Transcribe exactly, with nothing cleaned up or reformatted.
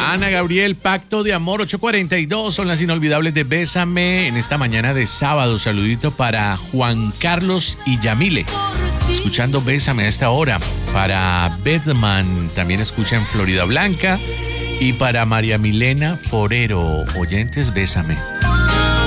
Ana Gabriel, Pacto de Amor, ocho cuarenta y dos, son las inolvidables de Bésame en esta mañana de sábado. Saludito para Juan Carlos y Yamile, escuchando Bésame a esta hora. Para Bedman, también escucha en Florida Blanca. Y para María Milena Forero, oyentes, Bésame.